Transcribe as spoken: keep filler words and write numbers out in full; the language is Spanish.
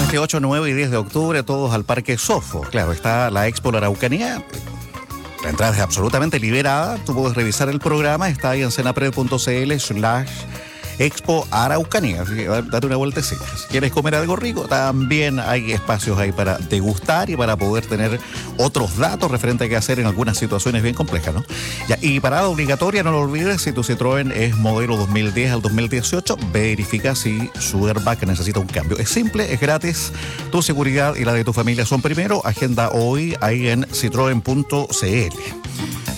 siete, ocho, nueve y diez de octubre, todos al Parque Sofo. Claro, está la Expo La Araucanía. La entrada es absolutamente liberada. Tú puedes revisar el programa. Está ahí en cenapred.cl slash Expo Araucanía. Así que date una vueltecita. Si quieres comer algo rico, también hay espacios ahí para degustar y para poder tener otros datos referente a qué hacer en algunas situaciones bien complejas, ¿no? Ya, y parada obligatoria, no lo olvides, si tu Citroën es modelo dos mil diez al dos mil dieciocho, verifica si su airbag necesita un cambio. Es simple, es gratis. Tu seguridad y la de tu familia son primero. Agenda hoy ahí en citroen punto cl.